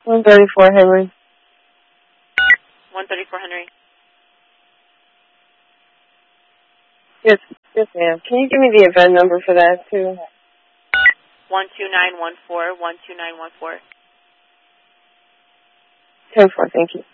134 Henry. 134 Henry. Yes, ma'am. Can you give me the event number for that, too? 12914, 12914. 10-4, thank you.